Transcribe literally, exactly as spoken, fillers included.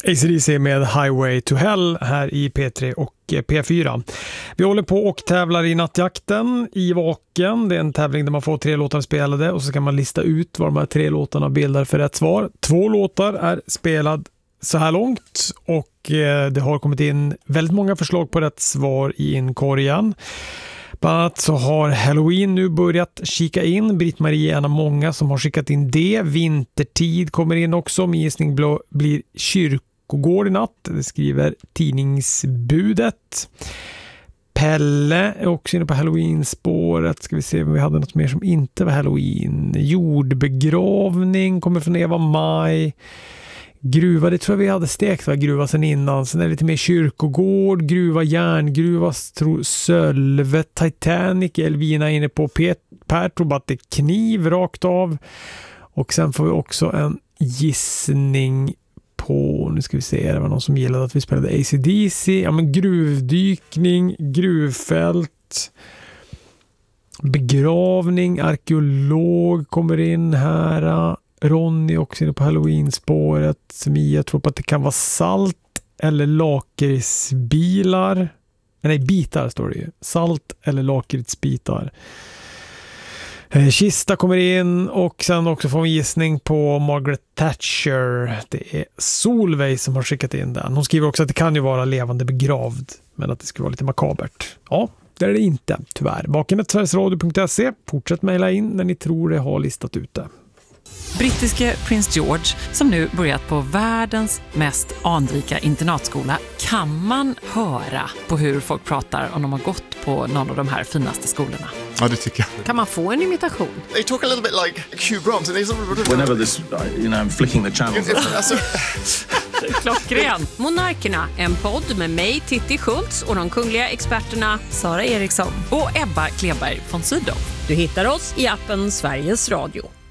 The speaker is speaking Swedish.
A C D C med Highway to Hell här i P tre och P fyra. Vi håller på och tävlar i nattjakten i Vaken. Det är en tävling där man får tre låtar spelade och så kan man lista ut vad de här tre låtarna bildar för rätt svar. Två låtar är spelad så här långt och det har kommit in väldigt många förslag på rätt svar i inkorgen. Bland annat så har Halloween nu börjat kika in. Britt-Marie är en av många som har skickat in det. Vintertid kommer in också. Min gissning blir kyrkogård i natt. Det skriver tidningsbudet. Pelle är också inne på Halloween-spåret. Ska vi se om vi hade något mer som inte var Halloween. Jordbegravning kommer från Eva Maj. Gruva, det tror jag vi hade stekt va? Gruva sen innan. Sen är det lite mer kyrkogård, gruva, järngruva, tro, Sölve, Titanic, Elvina inne på Per tror att det är kniv rakt av. Och sen får vi också en gissning på, nu ska vi se, det var någon som gillade att vi spelade A C D C. Ja men gruvdykning, gruvfält, begravning, arkeolog kommer in här. Ronny också inne på Halloween-spåret. Mia tror på att det kan vara salt eller lakritsbilar. Nej, bitar står det ju. Salt eller lakritsbitar. Eh, Kista kommer in och sen också får vi gissning på Margaret Thatcher. Det är Solveig som har skickat in den. Hon skriver också att det kan ju vara levande begravd, men att det skulle vara lite makabert. Ja, det är det inte, tyvärr. vaken snabel-a sverigesradio punkt se. Fortsätt mejla in när ni tror det har listat ut det. Brittiske prins George, som nu börjat på världens mest anrika internatskola, kan man höra på hur folk pratar om de har gått på någon av de här finaste skolorna. Ja, det tycker jag. Kan man få en imitation? They talk a little bit like Hugh Grant. And he's... Whenever this, you know, I'm flicking the channels. Klockren. Monarkerna, en podd med mig, Titti Schultz, och de kungliga experterna Sara Eriksson och Ebba Kleberg von Sydow. Du hittar oss i appen Sveriges Radio.